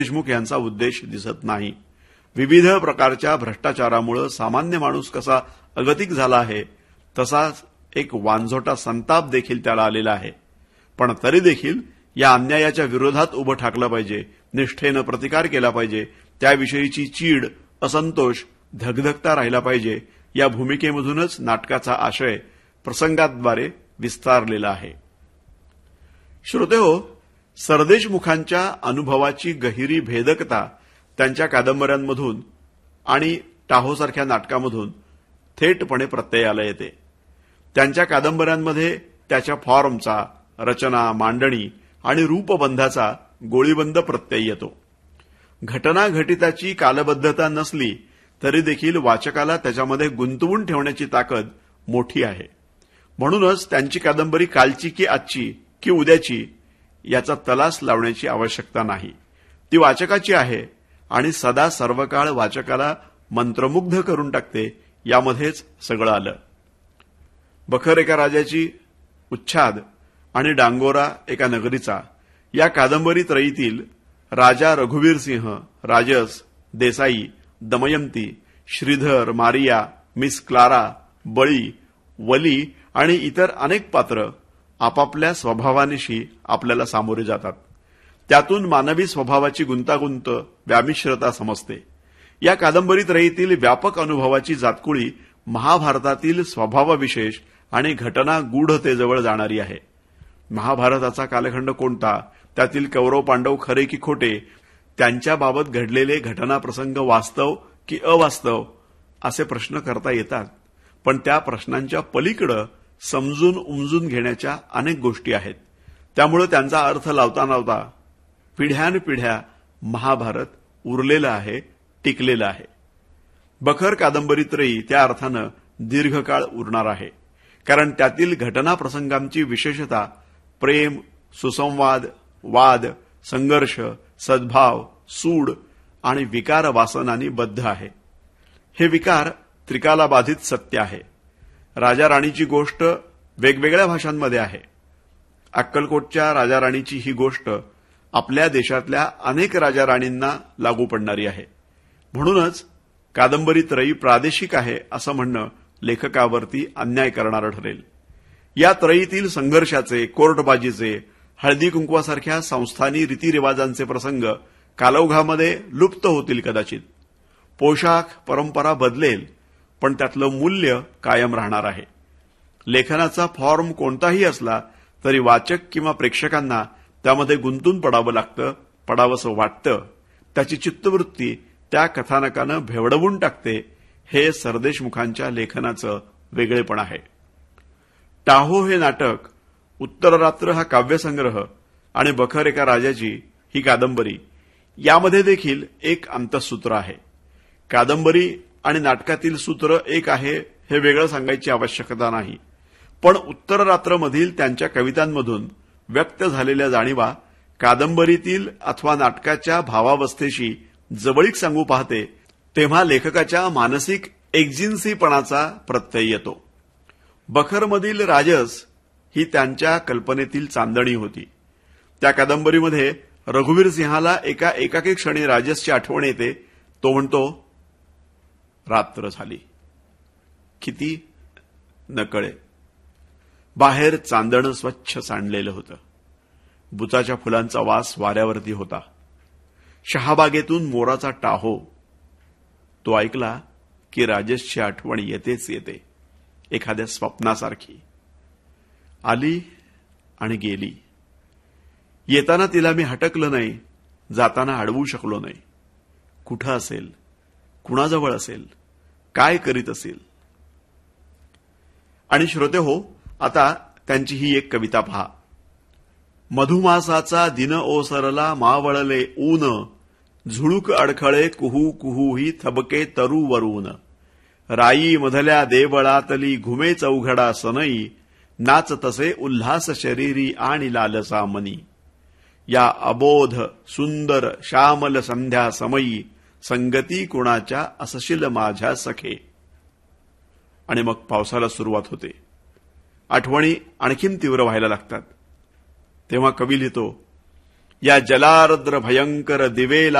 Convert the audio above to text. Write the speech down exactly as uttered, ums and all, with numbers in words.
देशमुख यांचा उद्देश दिसत नाही. विविध प्रकारच्या भ्रष्टाचारामुळे सामान्य माणूस कसा अगतिक झाला आहे तसाच एक वांझोटा संताप देखील त्याला आलेला आहे. पण तरी देखील या अन्यायाच्या विरोधात उभं ठाकलं पाहिजे, निष्ठेनं प्रतिकार केला पाहिजे, त्याविषयीची चीड, असंतोष धगधगता राहिला पाहिजे. या भूमिकेमधूनच नाटकाचा आशय प्रसंगाद्वारे विस्तारलेला आहे. श्रोतेहो, सरदेशमुखांच्या अनुभवाची गहिरी भेदकता त्यांच्या कादंबऱ्यांमधून आणि टाहोसारख्या नाटकामधून थेटपणे प्रत्ययाला येते. त्यांच्या कादंबऱ्यांमध्ये त्याच्या फॉर्मचा, रचना, मांडणी आणि रूपबंधाचा गोळीबंद प्रत्यय येतो. घटना घटिताची कालबद्धता नसली तरी देखील वाचकाला त्याच्यामध्ये गुंतवून ठेवण्याची ताकद मोठी आहे. म्हणूनच त्यांची कादंबरी कालची की आजची की उद्याची याचा तलास लावण्याची आवश्यकता नाही. ती वाचकाची आहे आणि सदा सर्वकाळ वाचकाला मंत्रमुग्ध करून टाकते. यामध्येच सगळं आलं. बखर एका राजाची, उच्छाद आणि डांगोरा एका नगरीचा या कादंबरी त्रयीतील राजा रघुवीर सिंह, राजस, Desai, Damayanti, Shridhar, Maria, miss Clara, बळी, वली आणि इतर अनेक पात्र आपापल्या स्वभावानिशी आपल्याला सामोरे जातात. त्यातून मानवी स्वभावाची गुंतागुंत, व्यामिश्रता समजते. या कादंबरीत रहीतील व्यापक अनुभवाची जातकुळी महाभारतातील स्वभावविशेष आणि घटना गूढतेजवळ जाणारी आहे. महाभारताचा कालखंड कोणता, त्यातील कौरव पांडव खरे की खोटे, त्यांच्याबाबत घडलेले घटनाप्रसंग वास्तव की अवास्तव असे प्रश्न करता येतात. पण त्या प्रश्नांच्या पलीकडे समजून उमजून घेण्याच्या अनेक गोष्टी आहेत. त्यामुळे त्यांचा अर्थ लावता लावता पिढ्यानपिढ्या महाभारत उरलेलं आहे, टिकलेलं आहे. बखर कादंबरीत्रयी त्या अर्थानं दीर्घकाळ उरणार आहे. कारण त्यातील घटनाप्रसंगांची विशेषता प्रेम, सुसंवाद, वाद, संघर्ष, सद्भाव, सूड आणि विकार वासनांनी बद्ध आहे. हे विकार त्रिकालाबाधित सत्य आहे. राजा राणीची गोष्ट वेगवेगळ्या भाषांमध्ये आहे. अक्कलकोटच्या राजा राणीची ही गोष्ट आपल्या देशातल्या अनेक राजा राणींना लागू पडणारी आहे. म्हणूनच कादंबरी त्रयी प्रादेशिक आहे असं म्हणणं लेखकावरती अन्याय करणारं ठरेल. या त्रयीतील संघर्षाचे, कोर्टबाजीचे, हळदी कुंकवासारख्या संस्थानी रीतिरिवाजांचे प्रसंग कालौघामध्ये लुप्त होतील कदाचित. पोशाख, परंपरा बदलेल, पण त्यातलं मूल्य कायम राहणार आहे. लेखनाचा फॉर्म कोणताही असला तरी वाचक किंवा प्रेक्षकांना त्यामध्ये गुंतून पडावं लागतं, पडावंसं वाटतं. त्याची चित्तवृत्ती त्या कथानकानं भेवडवून टाकते. हे सरदेशमुखांच्या लेखनाचं वेगळेपण आहे. टाहो हे नाटक, उत्तररात्र हा काव्यसंग्रह आणि बखर एका राजाची ही कादंबरी यामध्ये देखील एक अंतःसूत्र आहे. कादंबरी आणि नाटकातील सूत्र एक आहे हे वेगळं सांगायची आवश्यकता नाही. पण उत्तररात्रमधील त्यांच्या कवितांमधून व्यक्त झालेल्या जाणीवा कादंबरीतील अथवा नाटकाच्या भावावस्थेशी जवळीक सांगू पाहते, तेव्हा लेखकाच्या मानसिक एक्झिन्सीपणाचा प्रत्यय येतो. बखरमधील राजस ही त्यांच्या कल्पनेतील चांदणी होती. त्या कादंबरीमध्ये रघुवीर सिंहाला एका एकाकी क्षणी राजसची आठवण येते. तो म्हणतो, रात्र झाली. किती नकळे. बाहेर चांदणं स्वच्छ सांडलेलं होतं. बुचाच्या फुलांचा वास वाऱ्यावरती होता. शहाबागेतून मोराचा टाहो. तो ऐकला की राजसची आठवण येतेच येते, एखाद्या स्वप्नासारखी. आली आणि गेली. येताना तिला मी हटकलं नाही, जाताना अडवू शकलो नाही. कुठं असेल, कुणाजवळ असेल, काय करीत असेल. आणि श्रोते हो, आता त्यांची ही एक कविता पहा. मधुमासाचा दिन ओसरला मावळले ऊन, झुळूक अडखळे कुहू कुहू ही थबके तरु वरून. राई मधल्या देवळातली घुमे चौघडा सनई, नाच तसे उल्हास शरीरी आणि लालसा मनी. या अबोध सुंदर श्यामल संध्या समयी, संगती कुणाच्या असशील माझ्या सखे. आणि मग पावसाला सुरुवात होते. आठवणी आणखीन तीव्र व्हायला लागतात. तेव्हा कवी लिहितो, या जलार्द्र भयंकर दिवेला